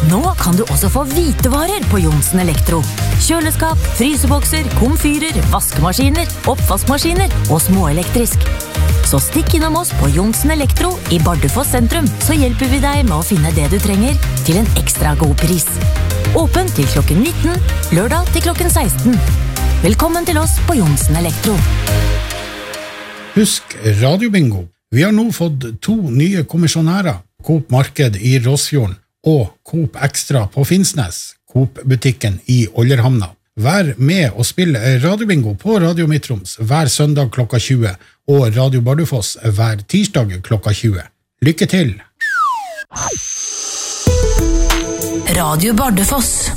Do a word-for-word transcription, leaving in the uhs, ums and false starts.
Nå kan du også få hvitevarer på Johnsen Elektro. Kjøleskap, frysebokser, komfyrer, vaskemaskiner, oppvaskmaskiner og småelektrisk. Så stikk innom oss på Johnsen Elektro i Bardufoss sentrum, så hjelper vi deg med å finne det du trenger til en ekstra god pris. Åpen til klokken nitten, lørdag til klokken seksten. Velkommen til oss på Johnsen Elektro. Husk radiobingo. Vi har nå fått to nye kommisjonærer. Coop Marked i Råsfjorden og Coop Extra på Finnsnes, Coop-butikken i Ollerhamna. Vær med og spill radiobingo på Radio Midtroms hver søndag klokka tjue og Radio Bardufoss hver tirsdag klokka tjue. Lykke til! Radio Bardufoss.